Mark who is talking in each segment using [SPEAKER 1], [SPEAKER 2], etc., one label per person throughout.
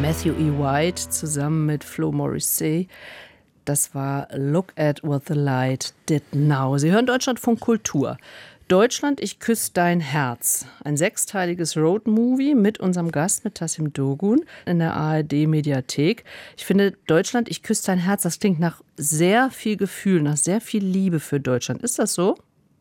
[SPEAKER 1] Matthew E. White zusammen mit Flo Morrissey. Das war Look at What the Light Did Now. Sie hören Deutschlandfunk Kultur. Deutschland, ich küsse dein Herz. Ein 6-teiliges Roadmovie mit unserem Gast, mit Tassim Dogun in der ARD-Mediathek. Ich finde, Deutschland, ich küsse dein Herz, das klingt nach sehr viel Gefühl, nach sehr viel Liebe für Deutschland. Ist das so?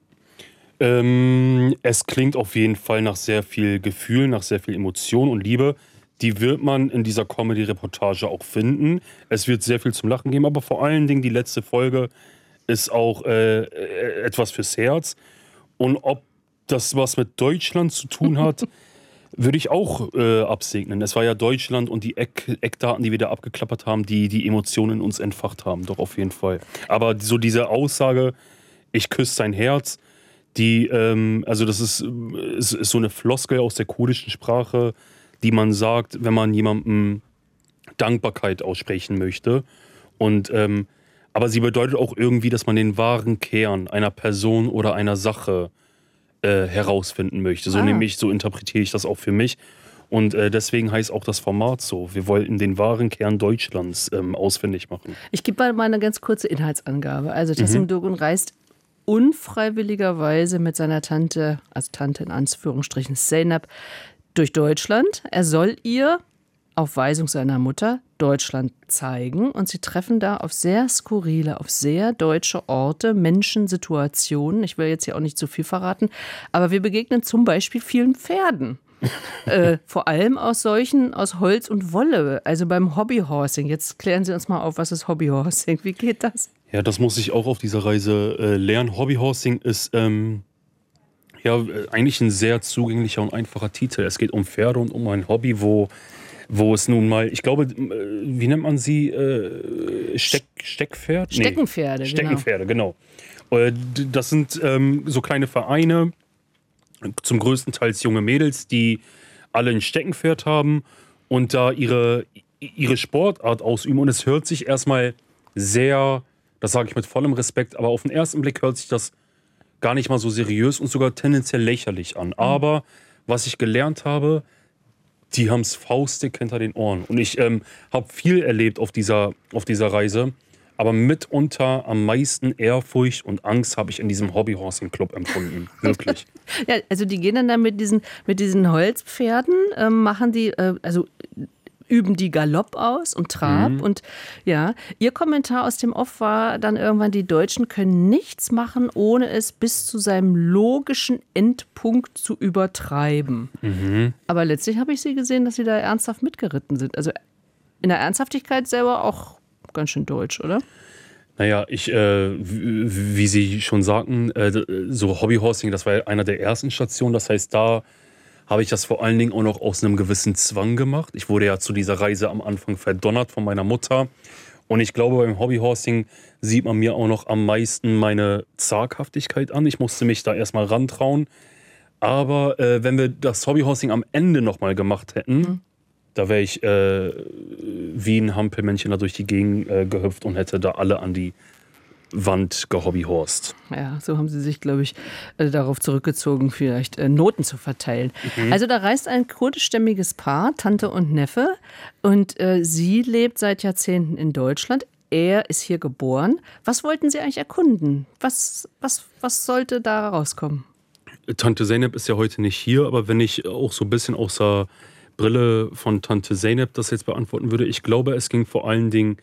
[SPEAKER 2] Es klingt auf jeden Fall nach sehr viel Gefühl, nach sehr viel Emotion und Liebe. Die wird man in dieser Comedy-Reportage auch finden. Es wird sehr viel zum Lachen geben, aber vor allen Dingen die letzte Folge ist auch etwas fürs Herz. Und ob das was mit Deutschland zu tun hat, würde ich auch absegnen. Es war ja Deutschland und die Eckdaten, die wir da abgeklappert haben, die Emotionen in uns entfacht haben. Doch, auf jeden Fall. Aber so diese Aussage, ich küsse sein Herz, also das ist so eine Floskel aus der kurdischen Sprache, die man sagt, wenn man jemandem Dankbarkeit aussprechen möchte. Und aber sie bedeutet auch irgendwie, dass man den wahren Kern einer Person oder einer Sache herausfinden möchte. So so interpretiere ich das auch für mich. Und deswegen heißt auch das Format so. Wir wollten den wahren Kern Deutschlands ausfindig machen.
[SPEAKER 1] Ich gebe mal eine ganz kurze Inhaltsangabe. Also Tassim Dogun reist unfreiwilligerweise mit seiner Tante, also Tante in Anführungsstrichen Zeynep, durch Deutschland. Er soll ihr auf Weisung seiner Mutter Deutschland zeigen und sie treffen da auf sehr skurrile, auf sehr deutsche Orte, Menschen, Situationen. Ich will jetzt hier auch nicht zu viel verraten, aber wir begegnen zum Beispiel vielen Pferden. Vor allem aus solchen aus Holz und Wolle, also beim Hobbyhorsing. Jetzt klären Sie uns mal auf, was ist Hobbyhorsing? Wie geht das?
[SPEAKER 2] Ja, das muss ich auch auf dieser Reise lernen. Hobbyhorsing ist eigentlich ein sehr zugänglicher und einfacher Titel. Es geht um Pferde und um ein Hobby, wo es nun mal, ich glaube, wie nennt man sie? Steckpferd?
[SPEAKER 1] Steckenpferde.
[SPEAKER 2] Steckenpferde, genau. Das sind so kleine Vereine, zum größten Teil junge Mädels, die alle ein Steckenpferd haben und da ihre Sportart ausüben. Und es hört sich erstmal sehr, das sage ich mit vollem Respekt, aber auf den ersten Blick hört sich das gar nicht mal so seriös und sogar tendenziell lächerlich an. Aber was ich gelernt habe, die haben es faustdick hinter den Ohren. Und ich habe viel erlebt auf dieser Reise. Aber mitunter am meisten Ehrfurcht und Angst habe ich in diesem Hobbyhorsing-Club empfunden. Wirklich.
[SPEAKER 1] Ja, also die gehen dann da mit diesen Holzpferden, machen die, üben die Galopp aus und Trab. Und ja, Ihr Kommentar aus dem Off war dann irgendwann, die Deutschen können nichts machen, ohne es bis zu seinem logischen Endpunkt zu übertreiben. Aber letztlich habe ich Sie gesehen, dass Sie da ernsthaft mitgeritten sind. Also in der Ernsthaftigkeit selber auch ganz schön deutsch, oder?
[SPEAKER 2] Naja, wie Sie schon sagten, so Hobbyhorsing, das war einer der ersten Stationen. Das heißt, da habe ich das vor allen Dingen auch noch aus einem gewissen Zwang gemacht. Ich wurde ja zu dieser Reise am Anfang verdonnert von meiner Mutter. Und ich glaube, beim Hobbyhorsing sieht man mir auch noch am meisten meine Zaghaftigkeit an. Ich musste mich da erstmal rantrauen. Aber wenn wir das Hobbyhorsing am Ende nochmal gemacht hätten, da wäre ich wie ein Hampelmännchen da durch die Gegend gehüpft und hätte da alle an die Wand gehobbyhorst.
[SPEAKER 1] Ja, so haben Sie sich, glaube ich, darauf zurückgezogen, vielleicht Noten zu verteilen. Also da reist ein kurdischstämmiges Paar, Tante und Neffe, und sie lebt seit Jahrzehnten in Deutschland. Er ist hier geboren. Was wollten Sie eigentlich erkunden? Was sollte da rauskommen?
[SPEAKER 2] Tante Zeynep ist ja heute nicht hier, aber wenn ich auch so ein bisschen aus der Brille von Tante Zeynep das jetzt beantworten würde, ich glaube, es ging vor allen Dingen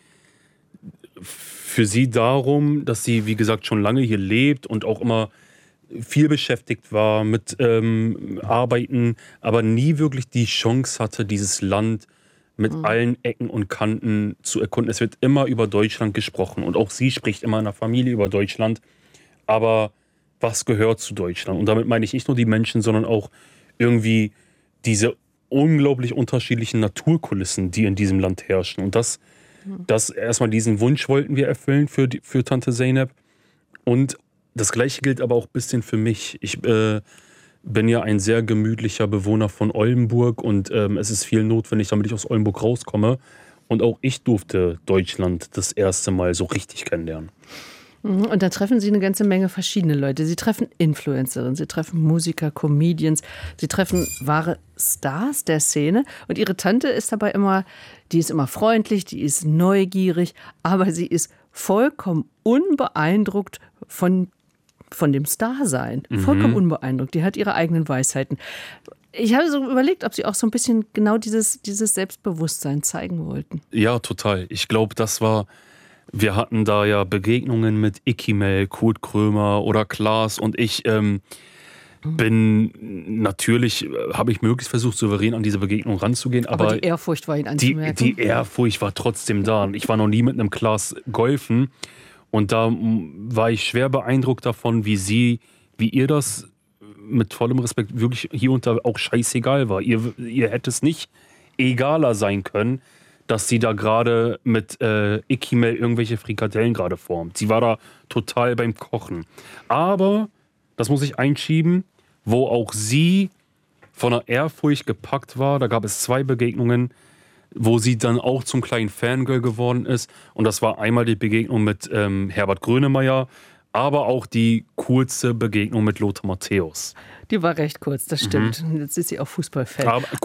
[SPEAKER 2] für sie darum, dass sie, wie gesagt, schon lange hier lebt und auch immer viel beschäftigt war mit Arbeiten, aber nie wirklich die Chance hatte, dieses Land mit allen Ecken und Kanten zu erkunden. Es wird immer über Deutschland gesprochen und auch sie spricht immer in der Familie über Deutschland. Aber was gehört zu Deutschland? Und damit meine ich nicht nur die Menschen, sondern auch irgendwie diese unglaublich unterschiedlichen Naturkulissen, die in diesem Land herrschen. Und das erstmal diesen Wunsch wollten wir erfüllen für Tante Zeynep. Und das Gleiche gilt aber auch ein bisschen für mich. Ich bin ja ein sehr gemütlicher Bewohner von Oldenburg und es ist viel notwendig, damit ich aus Oldenburg rauskomme. Und auch ich durfte Deutschland das erste Mal so richtig kennenlernen.
[SPEAKER 1] Und da treffen Sie eine ganze Menge verschiedene Leute. Sie treffen Influencerinnen, Sie treffen Musiker, Comedians, Sie treffen wahre Stars der Szene. Und Ihre Tante ist dabei die ist immer freundlich, die ist neugierig, aber sie ist vollkommen unbeeindruckt von dem Starsein. Vollkommen unbeeindruckt. Die hat ihre eigenen Weisheiten. Ich habe so überlegt, ob Sie auch so ein bisschen genau dieses Selbstbewusstsein zeigen wollten.
[SPEAKER 2] Ja, total. Ich glaube, wir hatten da ja Begegnungen mit Ikimel, Kurt Krömer oder Klaas und ich habe ich möglichst versucht, souverän an diese Begegnung ranzugehen. Aber
[SPEAKER 1] die Ehrfurcht war Ihnen anzumerken.
[SPEAKER 2] Die Ehrfurcht war trotzdem da. Ich war noch nie mit einem Klaas golfen und da war ich schwer beeindruckt davon, wie ihr das mit vollem Respekt wirklich hier und da auch scheißegal war. Ihr hätte es nicht egaler sein können, dass sie da gerade mit Ikimel irgendwelche Frikadellen gerade formt. Sie war da total beim Kochen. Aber, das muss ich einschieben, wo auch sie von einer Ehrfurcht gepackt war, da gab es 2 Begegnungen, wo sie dann auch zum kleinen Fangirl geworden ist. Und das war einmal die Begegnung mit Herbert Grönemeyer, aber auch die kurze Begegnung mit Lothar Matthäus.
[SPEAKER 1] Die war recht kurz, das stimmt. Jetzt ist sie auch Fußballfan.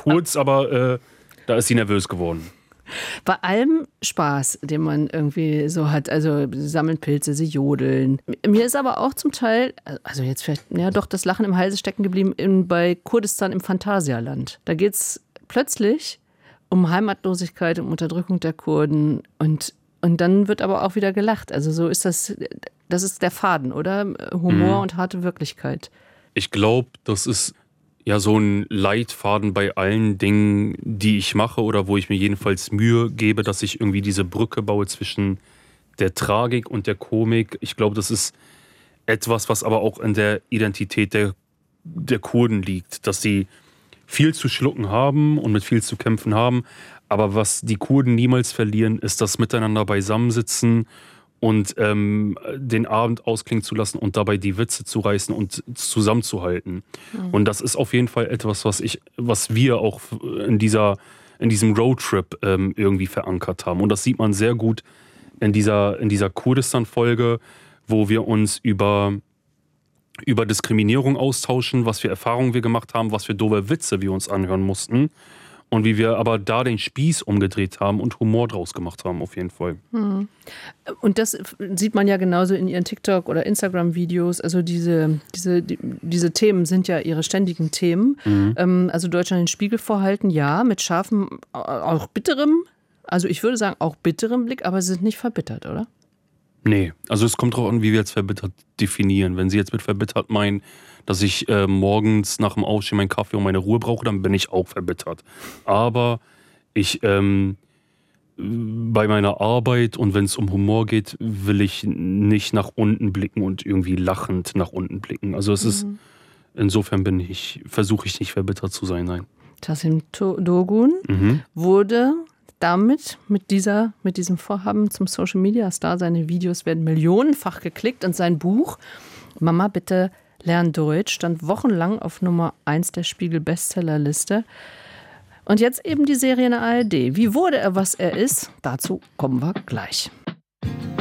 [SPEAKER 2] Aber da ist sie nervös geworden.
[SPEAKER 1] Bei allem Spaß, den man irgendwie so hat, also sie sammeln Pilze, sie jodeln. Mir ist aber auch zum Teil, also jetzt vielleicht, ja doch, das Lachen im Halse stecken geblieben bei Kurdistan im Phantasialand. Da geht es plötzlich um Heimatlosigkeit, um Unterdrückung der Kurden und dann wird aber auch wieder gelacht. Also so ist das ist der Faden, oder? Humor und harte Wirklichkeit.
[SPEAKER 2] Ich glaube, das ist ja so ein Leitfaden bei allen Dingen, die ich mache oder wo ich mir jedenfalls Mühe gebe, dass ich irgendwie diese Brücke baue zwischen der Tragik und der Komik. Ich glaube, das ist etwas, was aber auch in der Identität der Kurden liegt, dass sie viel zu schlucken haben und mit viel zu kämpfen haben. Aber was die Kurden niemals verlieren, ist das Miteinander beisammensitzen und den Abend ausklingen zu lassen und dabei die Witze zu reißen und zusammenzuhalten. Und das ist auf jeden Fall etwas, was wir auch in diesem Roadtrip irgendwie verankert haben. Und das sieht man sehr gut in dieser Kurdistan-Folge, wo wir uns über Diskriminierung austauschen, was für Erfahrungen wir gemacht haben, was für doofe Witze wir uns anhören mussten. Und wie wir aber da den Spieß umgedreht haben und Humor draus gemacht haben, auf jeden Fall.
[SPEAKER 1] Und das sieht man ja genauso in Ihren TikTok- oder Instagram-Videos. Also diese Themen sind ja Ihre ständigen Themen. Also Deutschland den Spiegel vorhalten, ja, mit scharfem, auch bitterem, also ich würde sagen auch bitterem Blick, aber Sie sind nicht verbittert, oder?
[SPEAKER 2] Nee, also es kommt darauf an, wie wir jetzt verbittert definieren. Wenn Sie jetzt mit verbittert meinen, dass ich morgens nach dem Aufstehen meinen Kaffee und meine Ruhe brauche, dann bin ich auch verbittert. Aber ich bei meiner Arbeit und wenn es um Humor geht, will ich nicht nach unten blicken und irgendwie lachend nach unten blicken. Also es ist, insofern versuche ich nicht verbittert zu sein, nein.
[SPEAKER 1] Tassim Dogun wurde mit diesem Vorhaben zum Social Media Star. Seine Videos werden millionenfach geklickt und sein Buch Mama, bitte lern Deutsch stand wochenlang auf Nummer 1 der Spiegel-Bestsellerliste. Und jetzt eben die Serie in der ARD. Wie wurde er, was er ist? Dazu kommen wir gleich.